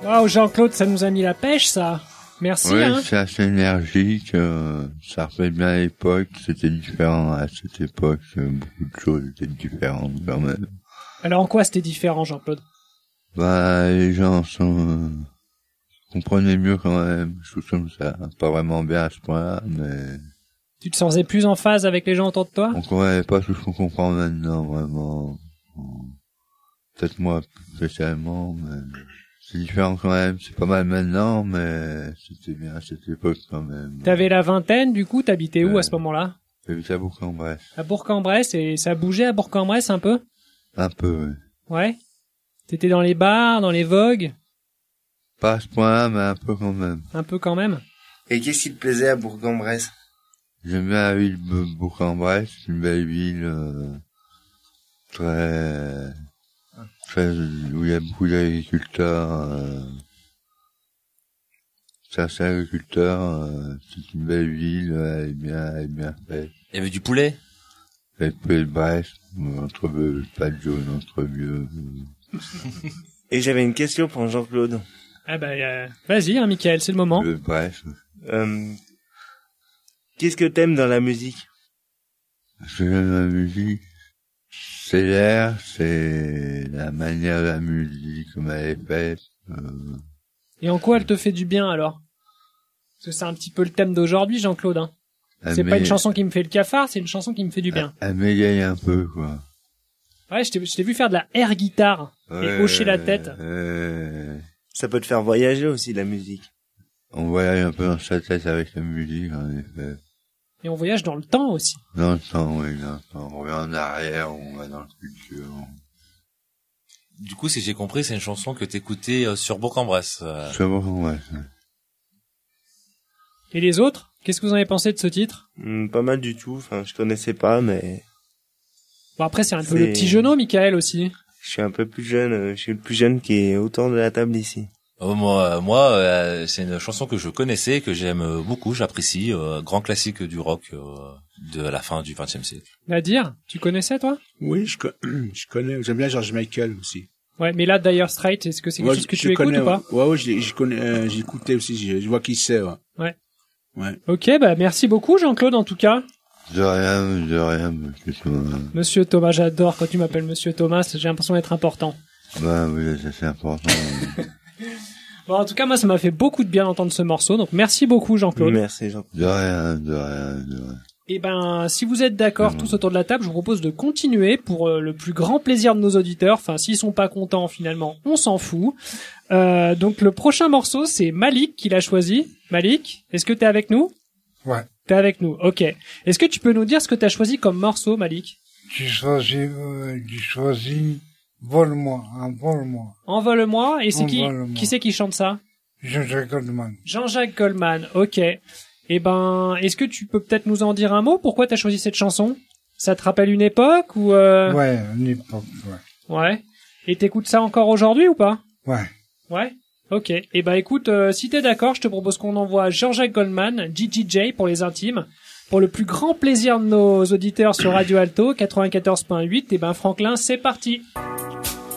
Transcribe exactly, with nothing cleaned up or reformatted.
Waouh, Jean-Claude, ça nous a mis la pêche, ça. Merci, ouais, hein. c'est assez énergique, euh, ça refait bien à l'époque, c'était différent à cette époque, euh, beaucoup de choses étaient différentes quand même. Alors en quoi c'était différent, Jean-Claude? Bah, les gens sont, euh, comprenaient mieux quand même, je trouve comme ça, pas vraiment bien à ce point-là, mais... Tu te sentais plus en phase avec les gens autour de toi? On comprenait pas tout ce qu'on comprend maintenant, vraiment. Peut-être moi, spécialement, mais... C'est différent quand même, c'est pas mal maintenant, mais c'était bien à cette époque quand même. T'avais la vingtaine, du coup, t'habitais où Ouais. à ce moment-là? J'habitais à Bourg-en-Bresse. À Bourg-en-Bresse, et ça bougeait à Bourg-en-Bresse un peu? Un peu, oui. Ouais. T'étais dans les bars, dans les vogues? Pas à ce point-là, mais un peu quand même. Un peu quand même. Et qu'est-ce qui te plaisait à Bourg-en-Bresse? J'aime bien la ville de Bourg-en-Bresse, c'est une belle ville, euh, très, très, où il y a beaucoup d'agriculteurs, euh, c'est assez agriculteur, euh, c'est une belle ville, elle est bien, elle est bien faite. Il y avait du poulet? Et puis le Brest, entre pas de jaune, entre vieux. Et j'avais une question pour Jean-Claude. Ah bah, euh, vas-y, hein, Mickaël, c'est le moment. Le Brest. Euh, qu'est-ce que t'aimes dans la musique? Ce que j'aime dans la musique, c'est l'air, c'est la manière de la musique, comme elle est faite. Euh... Et en quoi elle te fait du bien, alors? Parce que c'est un petit peu le thème d'aujourd'hui, Jean-Claude, hein. C'est pas une chanson qui me fait le cafard, c'est une chanson qui me fait du bien. Elle, elle m'égaye un peu, quoi. Ouais, je t'ai, je t'ai vu faire de la air guitare Ouais, et hocher la tête. Euh... Ça peut te faire voyager aussi, la musique. On voyage un peu dans sa tête avec la musique, en effet. Et on voyage dans le temps aussi. Dans le temps, oui, dans le temps. On revient en arrière, on va dans le futur. Du coup, si j'ai compris, c'est une chanson que t'écoutais euh, sur Bourg-en-Bresse. Euh... Sur Bourg-en-Bresse, ouais. Et les autres? Qu'est-ce que vous en avez pensé de ce titre? Hum, pas mal du tout, enfin, je connaissais pas, mais... Bon, après, c'est un peu C'est- le petit genou, Mickaël, aussi. Je suis un peu plus jeune, euh, je suis le plus jeune qui est autour de la table ici. Oh, moi, moi euh, c'est une chanson que je connaissais, que j'aime beaucoup, j'apprécie, euh, grand classique du rock euh, de la fin du vingtième siècle. Nadir, tu connaissais, toi? Oui, je, co- je connais. J'aime bien George Michael aussi. Ouais, mais là, Dire Straits, est-ce que c'est quelque Ouais, chose que je tu écoutes connais, ou pas? Ouais, ouais, je, je connais, euh, j'ai écouté aussi, je, je vois qui c'est, ouais. Ouais. Ouais. Ok, bah, merci beaucoup, Jean-Claude, en tout cas. De rien, de rien, monsieur Thomas. Monsieur Thomas, j'adore quand tu m'appelles Monsieur Thomas, j'ai l'impression d'être important. Bah oui, ça c'est important. Bon, en tout cas, moi, ça m'a fait beaucoup de bien d'entendre ce morceau, donc merci beaucoup, Jean-Claude. Merci, Jean-Claude. De rien, de rien, de rien. Et ben, si vous êtes d'accord Mmh. tous autour de la table, je vous propose de continuer pour euh, le plus grand plaisir de nos auditeurs. Enfin, s'ils sont pas contents, finalement, on s'en fout. Euh, donc, le prochain morceau, c'est Malik qui l'a choisi. Malik, est-ce que t'es avec nous? Ouais. T'es avec nous, ok. Est-ce que tu peux nous dire ce que t'as choisi comme morceau, Malik? J'ai choisi, euh, j'ai choisi Vole-moi, Envole-moi. Envole-moi, et c'est qui, Envole-moi. qui c'est qui chante ça? Jean-Jacques Goldman. Jean-Jacques Goldman, ok. Eh ben, est-ce que tu peux peut-être nous en dire un mot? Pourquoi t'as choisi cette chanson? Ça te rappelle une époque ou euh... Ouais, une époque, ouais. Ouais. Et t'écoutes ça encore aujourd'hui ou pas? Ouais. Ouais. Ok. Eh ben, écoute, euh, si t'es d'accord, je te propose qu'on envoie Jean-Jacques Goldman, G G J pour les intimes, pour le plus grand plaisir de nos auditeurs sur Radio Alto quatre-vingt-quatorze point huit. Eh ben, Franklin, c'est parti.